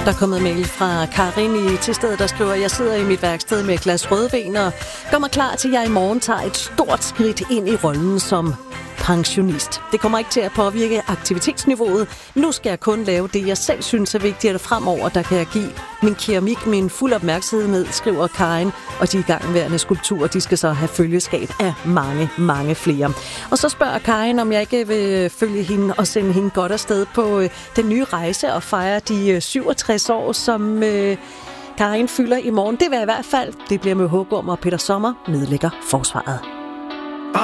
Der er kommet mail fra Karin i Thisted, der skriver: Jeg sidder i mit værksted med et glas rødvin og gør mig klar til, at jeg i morgen tager et stort skridt ind i rollen som pensionist. Det kommer ikke til at påvirke aktivitetsniveauet. Nu skal jeg kun lave det, jeg selv synes er vigtigt, og fremover, der kan jeg give min keramik min fuld opmærksomhed, skriver Karin. Og de igangværende skulpturer, de skal så have følgeskab af mange, mange flere. Og så spørger Karin, om jeg ikke vil følge hende og sende hende godt afsted på den nye rejse og fejre de 67 år, som Karin fylder i morgen. Det vil i hvert fald. Det bliver med Hågum og Peter Sommer nedlægger forsvaret.